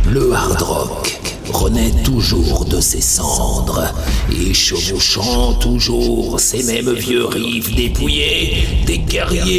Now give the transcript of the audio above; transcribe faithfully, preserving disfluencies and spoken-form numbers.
le hard rock renaît toujours de ses cendres, et chevauchant toujours ces mêmes vieux riffs dépouillés, des guerriers